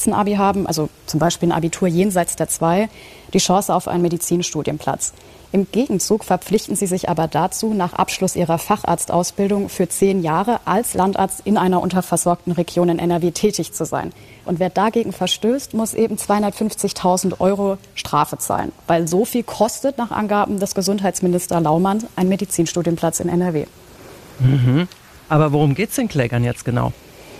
Spitzenabi haben, also zum Beispiel ein Abitur jenseits der 2, die Chance auf einen Medizinstudienplatz. Im Gegenzug verpflichten sie sich aber dazu, nach Abschluss ihrer Facharztausbildung für 10 Jahre als Landarzt in einer unterversorgten Region in NRW tätig zu sein. Und wer dagegen verstößt, muss eben 250.000 € Strafe zahlen. Weil so viel kostet nach Angaben des Gesundheitsministers Laumann ein Medizinstudienplatz in NRW. Mhm. Aber worum geht es den Klägern jetzt genau?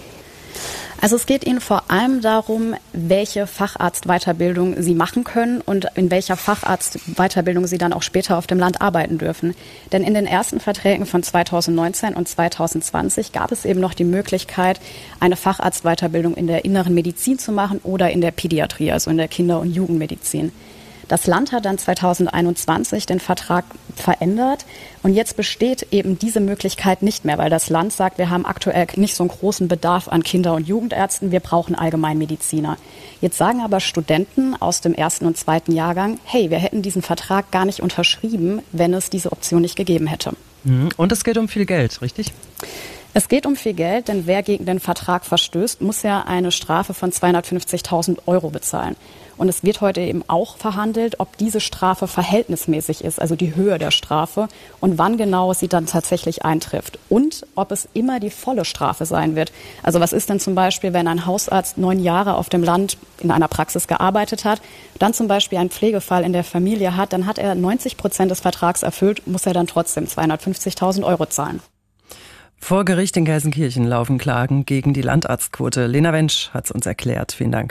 Also es geht Ihnen vor allem darum, welche Facharztweiterbildung Sie machen können und in welcher Facharztweiterbildung Sie dann auch später auf dem Land arbeiten dürfen. Denn in den ersten Verträgen von 2019 und 2020 gab es eben noch die Möglichkeit, eine Facharztweiterbildung in der inneren Medizin zu machen oder in der Pädiatrie, also in der Kinder- und Jugendmedizin. Das Land hat dann 2021 den Vertrag verändert und jetzt besteht eben diese Möglichkeit nicht mehr, weil das Land sagt, wir haben aktuell nicht so einen großen Bedarf an Kinder- und Jugendärzten, wir brauchen Allgemeinmediziner. Jetzt sagen aber Studenten aus dem 1. und 2. Jahrgang, hey, wir hätten diesen Vertrag gar nicht unterschrieben, wenn es diese Option nicht gegeben hätte. Und es geht um viel Geld, richtig? Es geht um viel Geld, denn wer gegen den Vertrag verstößt, muss ja eine Strafe von 250.000 € bezahlen. Und es wird heute eben auch verhandelt, ob diese Strafe verhältnismäßig ist, also die Höhe der Strafe und wann genau sie dann tatsächlich eintrifft. Und ob es immer die volle Strafe sein wird. Also was ist denn zum Beispiel, wenn ein Hausarzt 9 Jahre auf dem Land in einer Praxis gearbeitet hat, dann zum Beispiel einen Pflegefall in der Familie hat, dann hat er 90% des Vertrags erfüllt, muss er dann trotzdem 250.000 € zahlen. Vor Gericht in Gelsenkirchen laufen Klagen gegen die Landarztquote. Lena Wensch hat es uns erklärt. Vielen Dank.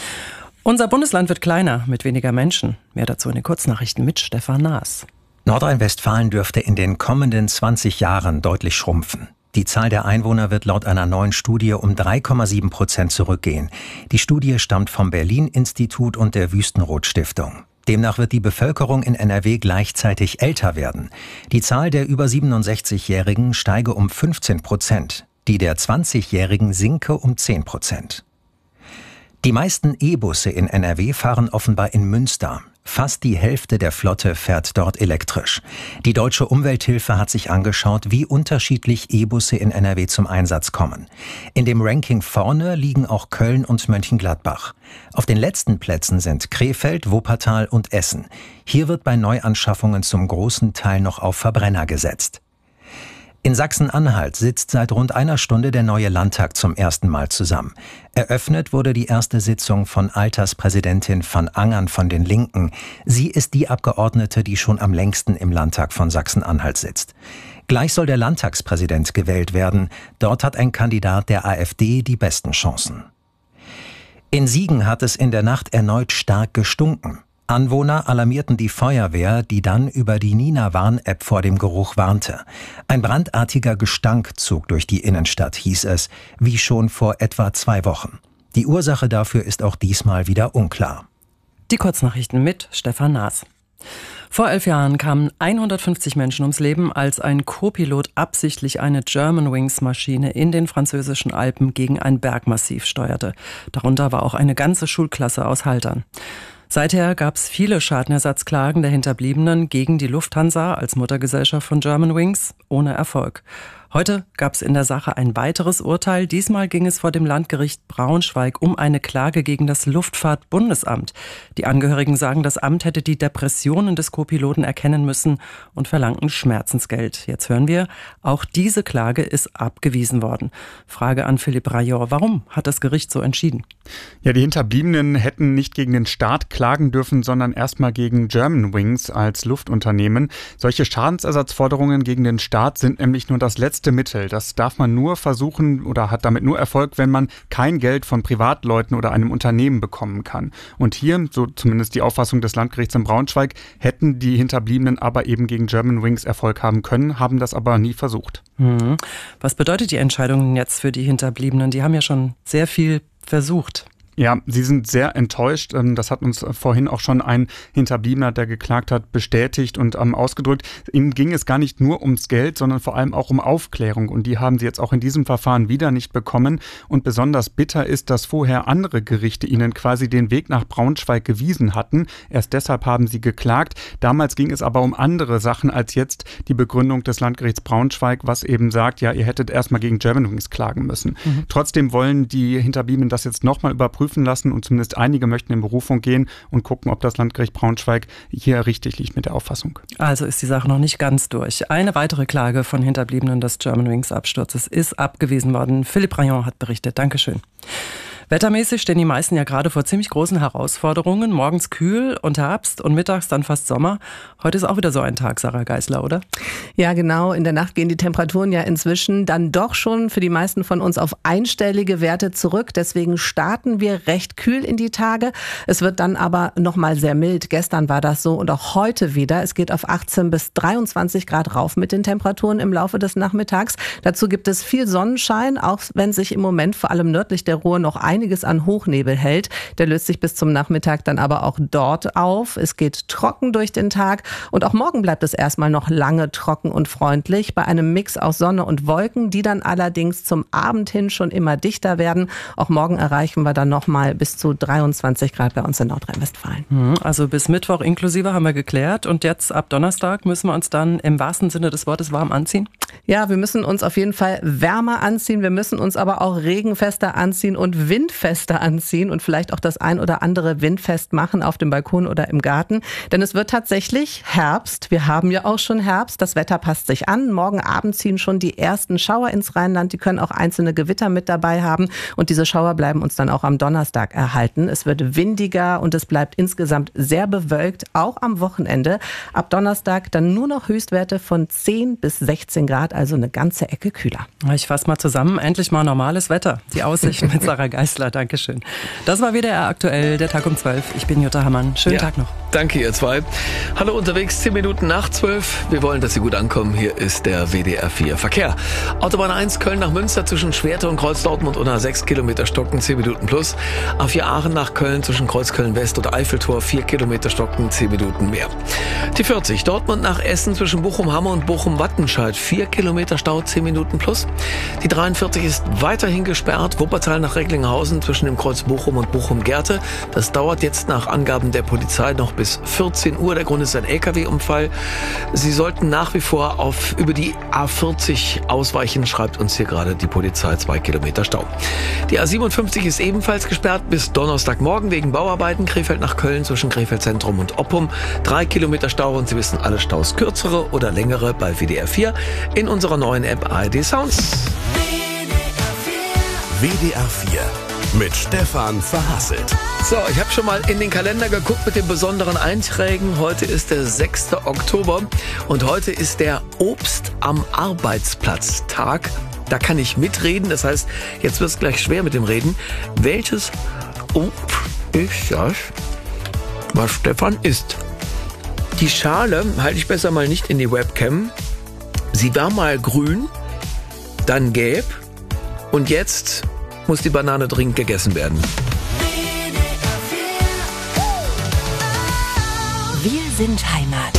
Unser Bundesland wird kleiner, mit weniger Menschen. Mehr dazu in den Kurznachrichten mit Stefan Naas. Nordrhein-Westfalen dürfte in den kommenden 20 Jahren deutlich schrumpfen. Die Zahl der Einwohner wird laut einer neuen Studie um 3,7% zurückgehen. Die Studie stammt vom Berlin-Institut und der Wüstenrot-Stiftung. Demnach wird die Bevölkerung in NRW gleichzeitig älter werden. Die Zahl der über 67-Jährigen steige um 15%, die der 20-Jährigen sinke um 10%. Die meisten E-Busse in NRW fahren offenbar in Münster. Fast die Hälfte der Flotte fährt dort elektrisch. Die Deutsche Umwelthilfe hat sich angeschaut, wie unterschiedlich E-Busse in NRW zum Einsatz kommen. In dem Ranking vorne liegen auch Köln und Mönchengladbach. Auf den letzten Plätzen sind Krefeld, Wuppertal und Essen. Hier wird bei Neuanschaffungen zum großen Teil noch auf Verbrenner gesetzt. In Sachsen-Anhalt sitzt seit rund einer Stunde der neue Landtag zum ersten Mal zusammen. Eröffnet wurde die erste Sitzung von Alterspräsidentin van Angern von den Linken. Sie ist die Abgeordnete, die schon am längsten im Landtag von Sachsen-Anhalt sitzt. Gleich soll der Landtagspräsident gewählt werden. Dort hat ein Kandidat der AfD die besten Chancen. In Siegen hat es in der Nacht erneut stark gestunken. Anwohner alarmierten die Feuerwehr, die dann über die Nina-Warn-App vor dem Geruch warnte. Ein brandartiger Gestank zog durch die Innenstadt, hieß es, wie schon vor etwa 2 Wochen. Die Ursache dafür ist auch diesmal wieder unklar. Die Kurznachrichten mit Stefan Naas. Vor 11 Jahren kamen 150 Menschen ums Leben, als ein Co-Pilot absichtlich eine Germanwings-Maschine in den französischen Alpen gegen ein Bergmassiv steuerte. Darunter war auch eine ganze Schulklasse aus Haltern. Seither gab es viele Schadenersatzklagen der Hinterbliebenen gegen die Lufthansa als Muttergesellschaft von Germanwings, ohne Erfolg. Heute gab es in der Sache ein weiteres Urteil. Diesmal ging es vor dem Landgericht Braunschweig um eine Klage gegen das Luftfahrtbundesamt. Die Angehörigen sagen, das Amt hätte die Depressionen des Co-Piloten erkennen müssen und verlangten Schmerzensgeld. Jetzt hören wir, auch diese Klage ist abgewiesen worden. Frage an Philipp Rayor, warum hat das Gericht so entschieden? Ja, die Hinterbliebenen hätten nicht gegen den Staat klagen dürfen, sondern erstmal gegen Germanwings als Luftunternehmen. Solche Schadensersatzforderungen gegen den Staat sind nämlich nur das letzte Mittel. Das darf man nur versuchen oder hat damit nur Erfolg, wenn man kein Geld von Privatleuten oder einem Unternehmen bekommen kann. Und hier, so zumindest die Auffassung des Landgerichts in Braunschweig, hätten die Hinterbliebenen aber eben gegen Germanwings Erfolg haben können, haben das aber nie versucht. Was bedeutet die Entscheidung jetzt für die Hinterbliebenen? Die haben ja schon sehr viel versucht. Ja, sie sind sehr enttäuscht. Das hat uns vorhin auch schon ein Hinterbliebener, der geklagt hat, bestätigt und ausgedrückt. Ihnen ging es gar nicht nur ums Geld, sondern vor allem auch um Aufklärung. Und die haben sie jetzt auch in diesem Verfahren wieder nicht bekommen. Und besonders bitter ist, dass vorher andere Gerichte ihnen quasi den Weg nach Braunschweig gewiesen hatten. Erst deshalb haben sie geklagt. Damals ging es aber um andere Sachen als jetzt die Begründung des Landgerichts Braunschweig, was eben sagt, ja, ihr hättet erstmal gegen Germanwings klagen müssen. Trotzdem wollen die Hinterbliebenen das jetzt nochmal überprüfen prüfen lassen und zumindest einige möchten in Berufung gehen und gucken, ob das Landgericht Braunschweig hier richtig liegt mit der Auffassung. Also ist die Sache noch nicht ganz durch. Eine weitere Klage von Hinterbliebenen des Germanwings-Absturzes ist abgewiesen worden. Philippe Rayon hat berichtet. Dankeschön. Wettermäßig stehen die meisten ja gerade vor ziemlich großen Herausforderungen. Morgens kühl und Herbst und mittags dann fast Sommer. Heute ist auch wieder so ein Tag, Sarah Geisler, oder? Ja, genau. In der Nacht gehen die Temperaturen ja inzwischen dann doch schon für die meisten von uns auf einstellige Werte zurück. Deswegen starten wir recht kühl in die Tage. Es wird dann aber nochmal sehr mild. Gestern war das so und auch heute wieder. Es geht auf 18 bis 23 Grad rauf mit den Temperaturen im Laufe des Nachmittags. Dazu gibt es viel Sonnenschein, auch wenn sich im Moment vor allem nördlich der Ruhr noch einiges an Hochnebel hält. Der löst sich bis zum Nachmittag dann aber auch dort auf. Es geht trocken durch den Tag und auch morgen bleibt es erstmal noch lange trocken und freundlich bei einem Mix aus Sonne und Wolken, die dann allerdings zum Abend hin schon immer dichter werden. Auch morgen erreichen wir dann nochmal bis zu 23 Grad bei uns in Nordrhein-Westfalen. Also bis Mittwoch inklusive haben wir geklärt und jetzt ab Donnerstag müssen wir uns dann im wahrsten Sinne des Wortes warm anziehen? Ja, wir müssen uns auf jeden Fall wärmer anziehen. Wir müssen uns aber auch regenfester anziehen und windfester anziehen und vielleicht auch das ein oder andere windfest machen auf dem Balkon oder im Garten. Denn es wird tatsächlich Herbst. Wir haben ja auch schon Herbst. Das Wetter passt sich an. Morgen Abend ziehen schon die ersten Schauer ins Rheinland. Die können auch einzelne Gewitter mit dabei haben. Und diese Schauer bleiben uns dann auch am Donnerstag erhalten. Es wird windiger und es bleibt insgesamt sehr bewölkt, auch am Wochenende. Ab Donnerstag dann nur noch Höchstwerte von 10 bis 16 Grad, also eine ganze Ecke kühler. Ich fasse mal zusammen. Endlich mal normales Wetter. Die Aussichten mit Sarah Geisler. Dankeschön. Das war WDR aktuell, der Tag um 12. Ich bin Jutta Hammann. Schönen Tag noch. Danke, ihr zwei. Hallo unterwegs, 10 Minuten nach 12. Wir wollen, dass Sie gut ankommen. Hier ist der WDR 4 Verkehr. Autobahn 1 Köln nach Münster zwischen Schwerte und Kreuz-Dortmund unter 6 Kilometer Stocken, 10 Minuten plus. A4 Aachen nach Köln zwischen Kreuzköln West und Eiffeltor 4 Kilometer Stocken, 10 Minuten mehr. Die 40 Dortmund nach Essen zwischen Bochum-Hamme und Bochum-Wattenscheid 4 Kilometer Stau, 10 Minuten plus. Die 43 ist weiterhin gesperrt. Wuppertal nach Recklinghausen zwischen dem Kreuz Bochum und Bochum-Gerte. Das dauert jetzt nach Angaben der Polizei noch bis 14 Uhr. Der Grund ist ein LKW-Unfall. Sie sollten nach wie vor über die A40 ausweichen, schreibt uns hier gerade die Polizei, 2 Kilometer Stau. Die A57 ist ebenfalls gesperrt bis Donnerstagmorgen wegen Bauarbeiten. Krefeld nach Köln zwischen Krefeld Zentrum und Oppum. 3 Kilometer Stau und Sie wissen alle Staus kürzere oder längere bei WDR 4 in unserer neuen App ARD Sounds. WDR 4 mit Stefan Verhasselt. So, ich habe schon mal in den Kalender geguckt mit den besonderen Einträgen. Heute ist der 6. Oktober und heute ist der Obst am Arbeitsplatz-Tag. Da kann ich mitreden, das heißt, jetzt wird es gleich schwer mit dem Reden. Welches Obst ist das, was Stefan isst? Die Schale halte ich besser mal nicht in die Webcam. Sie war mal grün, dann gelb und jetzt muss die Banane dringend gegessen werden. Wir sind Heimat.